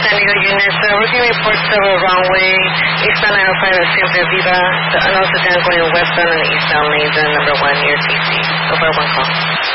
San Diego units. Rookie reports several wrong way. Eastbound 905 at Siempre Viva. The unknown sedan going westbound on the eastbound lanes and number 1 near TC. Over 1 call.